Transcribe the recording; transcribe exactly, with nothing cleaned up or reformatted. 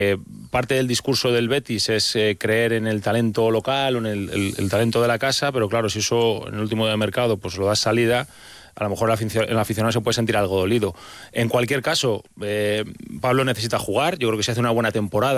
Eh, parte del discurso del Betis es eh, creer en el talento local, en el, el, el talento de la casa, pero claro, si eso en el último día de mercado pues lo das salida, a lo mejor el aficionado, el aficionado se puede sentir algo dolido. En cualquier caso, eh, Pablo necesita jugar. Yo creo que si hace una buena temporada